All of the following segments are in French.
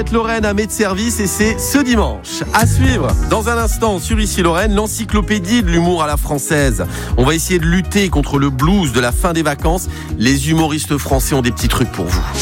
Lorraine à Med Service et c'est ce dimanche. À suivre dans un instant sur Ici Lorraine, l'encyclopédie de l'humour à la française. On va essayer de lutter contre le blues de la fin des vacances. Les humoristes français ont des petits trucs pour vous.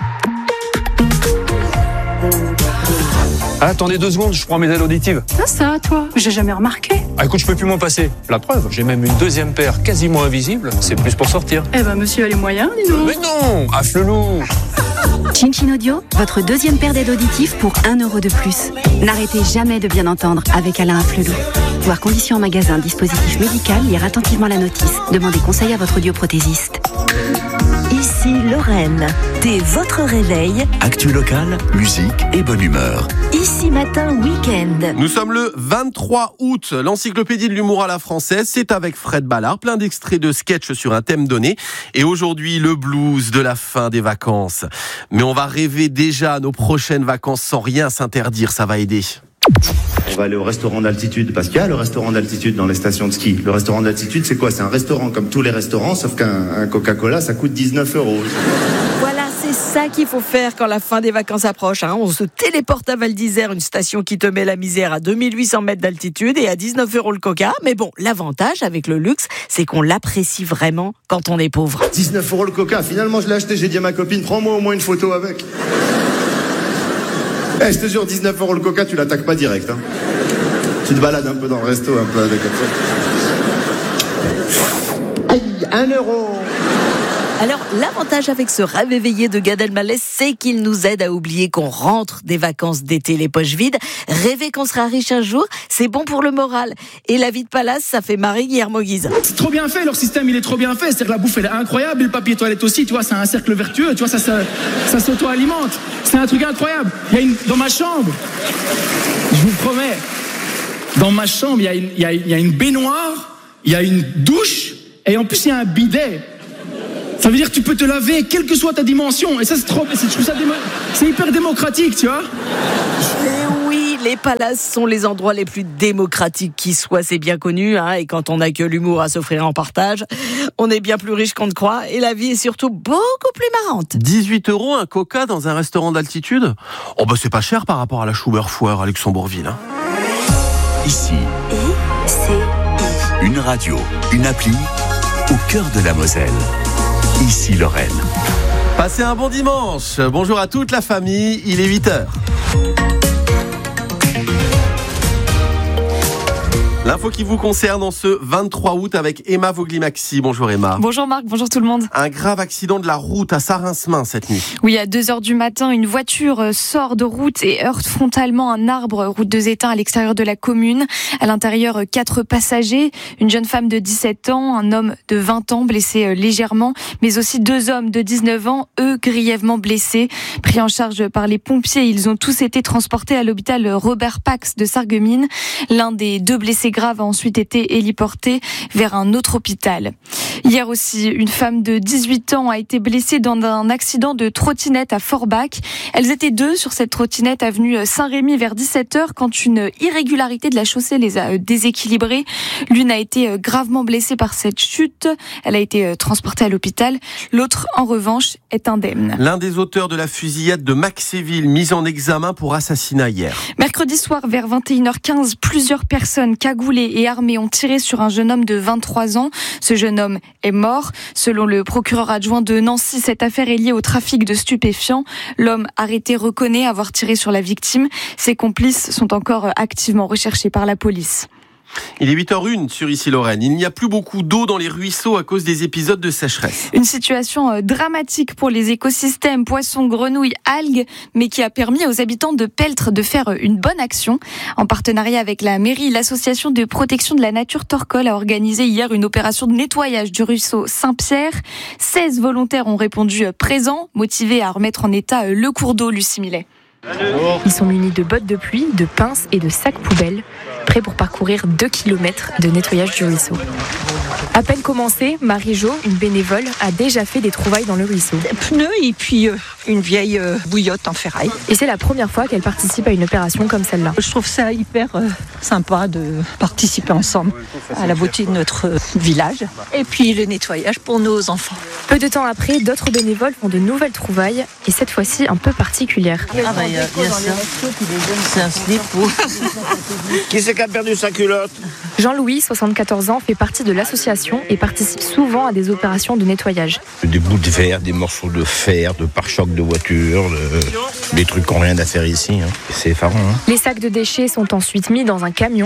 Attendez 2 secondes, je prends mes ailes auditives. Ça, toi, j'ai jamais remarqué. Écoute, je peux plus m'en passer. La preuve, j'ai même une 2e paire quasiment invisible. C'est plus pour sortir. Eh ben, monsieur a les moyens, dis donc. Mais non, affle-loup. Chin Chin Audio, votre 2e paire d'aides auditives pour 1 € de plus. N'arrêtez jamais de bien entendre avec Alain Afflelou. Voir conditions en magasin, dispositif médical, lire attentivement la notice. Demandez conseil à votre audioprothésiste. Ici Lorraine, dès votre réveil. Actu locale, musique et bonne humeur. Ici matin week-end. Nous sommes le 23 août. L'encyclopédie de l'humour à la française, c'est avec Fred Ballard. Plein d'extraits de sketchs sur un thème donné. Et aujourd'hui, le blues de la fin des vacances. Mais on va rêver déjà à nos prochaines vacances sans rien s'interdire. Ça va aider. On va aller au restaurant d'altitude, parce qu'il y a le restaurant d'altitude dans les stations de ski. Le restaurant d'altitude, c'est quoi? C'est un restaurant comme tous les restaurants, sauf qu'un Coca-Cola, ça coûte 19 €. Voilà, c'est ça qu'il faut faire quand la fin des vacances approche. On se téléporte à Val d'Isère, une station qui te met la misère à 2800 mètres d'altitude et à 19 € le coca. Mais bon, l'avantage avec le luxe, c'est qu'on l'apprécie vraiment quand on est pauvre. 19 € le coca, finalement je l'ai acheté, j'ai dit à ma copine, prends-moi au moins une photo avec. Je te jure, 19 € le coca, tu l'attaques pas direct. Tu te balades un peu dans le resto, un peu avec ça. Aïe, 1 €. Alors, l'avantage avec ce rêve éveillé de Gad Elmaleh, c'est qu'il nous aide à oublier qu'on rentre des vacances d'été les poches vides. Rêver qu'on sera riche un jour, c'est bon pour le moral. Et la vie de palace, ça fait marrer Guillermo Guise. C'est trop bien fait, leur système, il est trop bien fait. C'est-à-dire que la bouffe, elle est incroyable, et le papier toilette aussi, tu vois, c'est un cercle vertueux, tu vois, ça s'auto-alimente. C'est un truc incroyable. Dans ma chambre, je vous promets, dans ma chambre, il y a une baignoire, il y a une douche, et en plus, il y a un bidet. Ça veut dire que tu peux te laver, quelle que soit ta dimension. Et ça, je trouve ça c'est hyper démocratique, tu vois. Et oui, les palaces sont les endroits les plus démocratiques qui soient, c'est bien connu. Et quand on n'a que l'humour à s'offrir en partage, on est bien plus riche qu'on ne croit. Et la vie est surtout beaucoup plus marrante. 18 € un coca dans un restaurant d'altitude? Oh bah c'est pas cher par rapport à la Schubert-Foire à Luxembourgville. Ici, une radio, une appli au cœur de la Moselle. Ici Lorraine. Passez un bon dimanche. Bonjour à toute la famille. Il est 8h. L'info qui vous concerne en ce 23 août avec Emma Vogli-Maxi. Bonjour Emma. Bonjour Marc, bonjour tout le monde. Un grave accident de la route à Sarin-Semain cette nuit. Oui, à 2h du matin, une voiture sort de route et heurte frontalement un arbre route de Zétain à l'extérieur de la commune. À l'intérieur, 4 passagers, une jeune femme de 17 ans, un homme de 20 ans blessé légèrement, mais aussi 2 hommes de 19 ans, eux grièvement blessés. Pris en charge par les pompiers, ils ont tous été transportés à l'hôpital Robert Pax de Sarreguemines. L'un des 2 blessés graves a ensuite été héliporté vers un autre hôpital. Hier aussi, une femme de 18 ans a été blessée dans un accident de trottinette à Forbach. Elles étaient 2 sur cette trottinette avenue Saint-Rémy vers 17h quand une irrégularité de la chaussée les a déséquilibrées. L'une a été gravement blessée par cette chute. Elle a été transportée à l'hôpital. L'autre, en revanche, est indemne. L'un des auteurs de la fusillade de Maxéville, mis en examen pour assassinat hier. Mercredi soir, vers 21h15, plusieurs personnes cagoulées et armés ont tiré sur un jeune homme de 23 ans. Ce jeune homme est mort. Selon le procureur adjoint de Nancy, cette affaire est liée au trafic de stupéfiants. L'homme arrêté reconnaît avoir tiré sur la victime. Ses complices sont encore activement recherchés par la police. Il est 8h01 sur Ici Lorraine. Il n'y a plus beaucoup d'eau dans les ruisseaux à cause des épisodes de sécheresse. Une situation dramatique pour les écosystèmes, poissons, grenouilles, algues, mais qui a permis aux habitants de Peltre de faire une bonne action. En partenariat avec la mairie, l'association de protection de la nature Torcol a organisé hier une opération de nettoyage du ruisseau Saint-Pierre. 16 volontaires ont répondu présents, motivés à remettre en état le cours d'eau, Lucie Millet. Ils sont munis de bottes de pluie, de pinces et de sacs poubelles, prêts pour parcourir 2 km de nettoyage du ruisseau. À peine commencé, Marie-Jo, une bénévole, a déjà fait des trouvailles dans le ruisseau. Des pneus et puis une vieille bouillotte en ferraille. Et c'est la première fois qu'elle participe à une opération comme celle-là. Je trouve ça hyper sympa de participer ensemble à la beauté de notre village. Et puis le nettoyage pour nos enfants. Peu de temps après, d'autres bénévoles font de nouvelles trouvailles, et cette fois-ci un peu particulières. Il y a ça. C'est un slip. Qui c'est qui a perdu sa culotte? Jean-Louis, 74 ans, fait partie de l'association et participe souvent à des opérations de nettoyage. Des bouts de verre, des morceaux de fer, de pare-chocs de voiture, des trucs qui n'ont rien à faire ici. C'est effarant. Les sacs de déchets sont ensuite mis dans un camion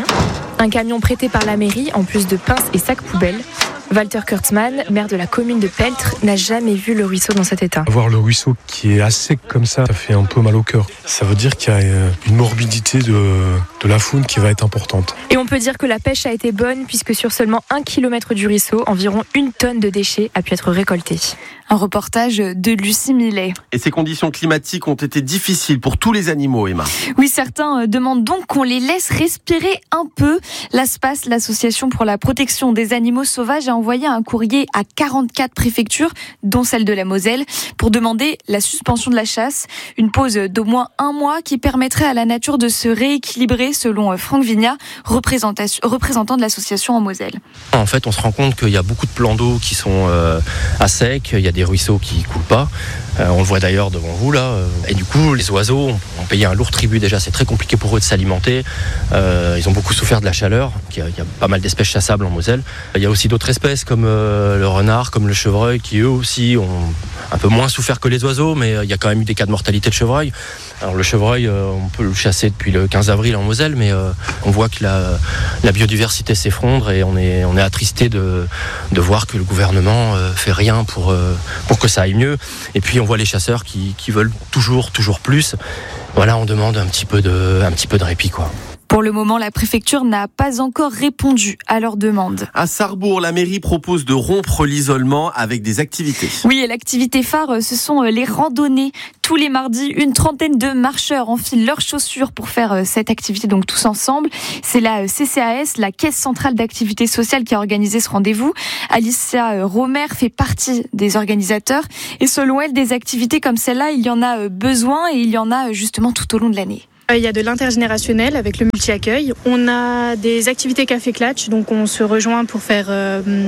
prêté par la mairie, en plus de pinces et sacs poubelles. Walter Kurtzmann, maire de la commune de Peltre, n'a jamais vu le ruisseau dans cet état. Voir le ruisseau qui est à sec comme ça fait un peu mal au cœur. Ça veut dire qu'il y a une morbidité de la faune qui va être importante. Et on peut dire que la pêche a été bonne, puisque sur seulement 1 kilomètre du ruisseau, environ 1 tonne de déchets a pu être récoltée. Un reportage de Lucie Millet. Et ces conditions climatiques ont été difficiles pour tous les animaux, Emma. Oui, certains demandent donc qu'on les laisse respirer un peu. L'ASPAS, l'association pour la protection des animaux sauvages, a envoyé un courrier à 44 préfectures, dont celle de la Moselle, pour demander la suspension de la chasse, une pause d'au moins 1 mois qui permettrait à la nature de se rééquilibrer, selon Franck Vignat, représentant de l'association en Moselle. En fait, on se rend compte qu'il y a beaucoup de plans d'eau qui sont à sec, il y a des ruisseaux qui coulent pas. On le voit d'ailleurs devant vous là. Et du coup, les oiseaux ont payé un lourd tribut déjà. C'est très compliqué pour eux de s'alimenter. Ils ont beaucoup souffert de la chaleur. Il y a pas mal d'espèces chassables en Moselle. Il y a aussi d'autres espèces comme le renard, comme le chevreuil, qui eux aussi ont un peu moins souffert que les oiseaux, mais il y a quand même eu des cas de mortalité de chevreuil. Alors le chevreuil, on peut le chasser depuis le 15 avril en Moselle, mais on voit que la biodiversité s'effondre et on est attristé de voir que le gouvernement fait rien pour que ça aille mieux. Et puis on voit les chasseurs qui veulent toujours plus. Voilà, on demande un petit peu de répit, quoi. Pour le moment, la préfecture n'a pas encore répondu à leur demande. À Sarrebourg, la mairie propose de rompre l'isolement avec des activités. Oui, et l'activité phare, ce sont les randonnées. Tous les mardis, une trentaine de marcheurs enfilent leurs chaussures pour faire cette activité, donc tous ensemble. C'est la CCAS, la Caisse centrale d'activité sociale, qui a organisé ce rendez-vous. Alicia Romer fait partie des organisateurs. Et selon elle, des activités comme celle-là, il y en a besoin et il y en a justement tout au long de l'année. Il y a de l'intergénérationnel avec le multi-accueil. On a des activités café-clatch, donc on se rejoint pour faire une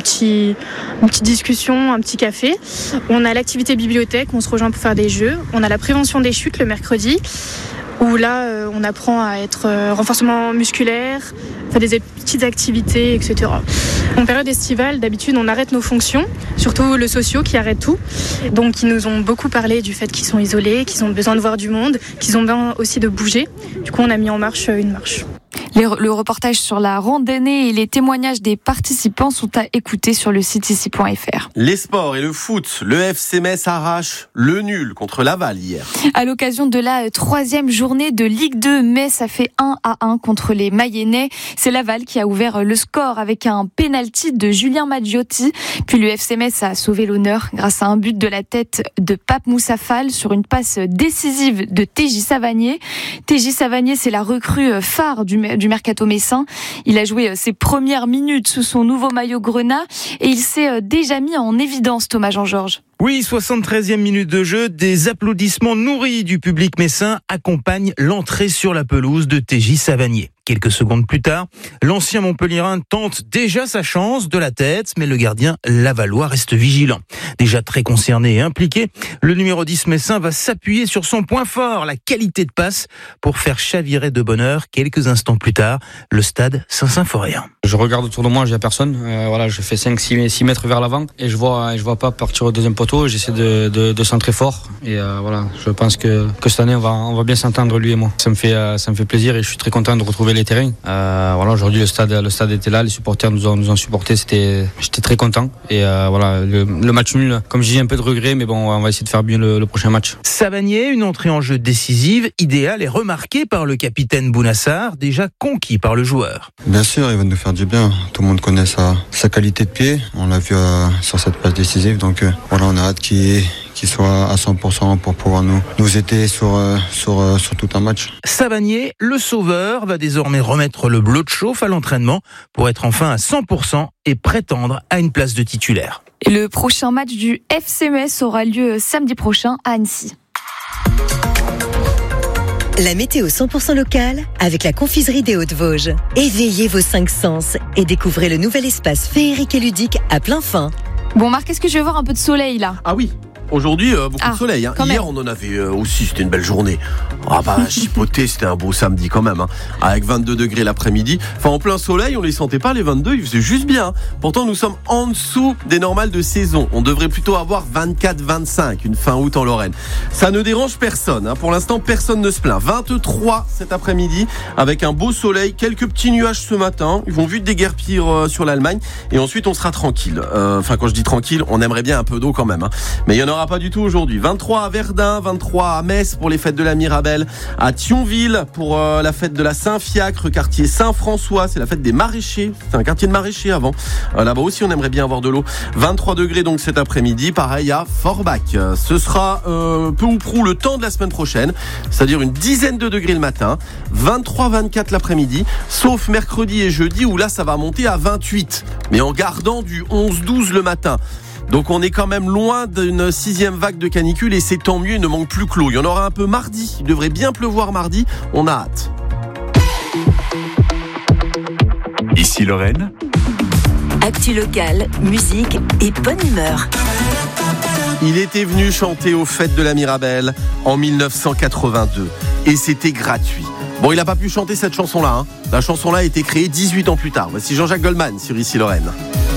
petite discussion, un petit café. On a l'activité bibliothèque, on se rejoint pour faire des jeux. On a la prévention des chutes le mercredi, où là on apprend à être renforcement musculaire, faire des petites activités, etc. En période estivale, d'habitude on arrête nos fonctions, surtout le socio qui arrête tout. Donc ils nous ont beaucoup parlé du fait qu'ils sont isolés, qu'ils ont besoin de voir du monde, qu'ils ont besoin aussi de bouger. Du coup on a mis en marche une marche. Le reportage sur la randonnée et les témoignages des participants sont à écouter sur le site ici.fr. Les sports et le foot, le FC Metz arrache le nul contre Laval hier. À l'occasion de la 3e journée de Ligue 2, Metz a fait 1-1 contre les Mayennais. C'est Laval qui a ouvert le score avec un pénalty de Julien Maggiotti. Puis le FC Metz a sauvé l'honneur grâce à un but de la tête de Pape Moussa Fall sur une passe décisive de TJ Savanier. TJ Savanier, c'est la recrue phare du mercato messin. Il a joué ses premières minutes sous son nouveau maillot grenat et il s'est déjà mis en évidence, Thomas Jean-Georges. Oui, 73e minute de jeu, des applaudissements nourris du public messin accompagnent l'entrée sur la pelouse de TJ Savanier. Quelques secondes plus tard, l'ancien Montpellierin tente déjà sa chance de la tête, mais le gardien lavallois reste vigilant. Déjà très concerné et impliqué, le numéro 10 messin va s'appuyer sur son point fort, la qualité de passe, pour faire chavirer de bonne heure, quelques instants plus tard, le stade Saint-Symphorien. Je regarde autour de moi, j'ai personne. Je fais 5-6 mètres vers l'avant et je vois pas partir au deuxième poteau. J'essaie de centrer fort et je pense que cette année on va bien s'entendre, lui et moi. Ça me fait plaisir et je suis très content de retrouver les terrains. Aujourd'hui le stade était là, les supporters nous ont supportés, j'étais très content et le match nul, comme j'ai un peu de regret, mais bon, on va essayer de faire bien le prochain match. Savanier, une entrée en jeu décisive, idéale et remarquée par le capitaine Bounassar, déjà conquis par le joueur. Bien sûr, il va nous faire du bien. Tout le monde connaît sa qualité de pied. On l'a vu sur cette passe décisive, donc on a hâte qu'il qui soit à 100% pour pouvoir nous aider sur tout un match. Savanier, le sauveur, va désormais remettre le bleu de chauffe à l'entraînement pour être enfin à 100% et prétendre à une place de titulaire. Et le prochain match du FC Metz aura lieu samedi prochain à Annecy. La météo 100% locale avec la confiserie des Hauts-de-Vosges. Éveillez vos 5 sens et découvrez le nouvel espace féerique et ludique à plein fin. Bon Marc, est-ce que je vais voir un peu de soleil là ? Ah oui. Aujourd'hui, beaucoup de soleil. Hein. Hier, on en avait aussi, c'était une belle journée. Ah bah, chipoté, c'était un beau samedi quand même. Hein. Avec 22 degrés l'après-midi. Enfin, en plein soleil, on les sentait pas, les 22, il faisait juste bien. Hein. Pourtant, nous sommes en dessous des normales de saison. On devrait plutôt avoir 24-25, une fin août en Lorraine. Ça ne dérange personne. Hein. Pour l'instant, personne ne se plaint. 23 cet après-midi, avec un beau soleil, quelques petits nuages ce matin. Ils vont vite déguerpir sur l'Allemagne. Et ensuite, on sera tranquille. Enfin, quand je dis tranquille, on aimerait bien un peu d'eau quand même. Hein. Mais il y en aura pas du tout aujourd'hui. 23 à Verdun, 23 à Metz pour les fêtes de la Mirabelle, à Thionville pour la fête de la Saint-Fiacre, quartier Saint-François, c'est la fête des maraîchers, c'est un quartier de maraîchers avant. Là-bas aussi on aimerait bien avoir de l'eau. 23 degrés donc cet après-midi, pareil à Forbach. Ce sera peu ou prou le temps de la semaine prochaine, c'est-à-dire une dizaine de degrés le matin, 23-24 l'après-midi, sauf mercredi et jeudi où là ça va monter à 28, mais en gardant du 11-12 le matin. Donc on est quand même loin d'une 6e vague de canicule et c'est tant mieux, il ne manque plus que l'eau. Il y en aura un peu mardi, il devrait bien pleuvoir mardi, on a hâte. Ici Lorraine. Actu locale, musique et bonne humeur. Il était venu chanter aux fêtes de la Mirabelle en 1982 et c'était gratuit. Bon, il n'a pas pu chanter cette chanson-là. Hein. La chanson-là a été créée 18 ans plus tard. Voici Jean-Jacques Goldman sur Ici Lorraine.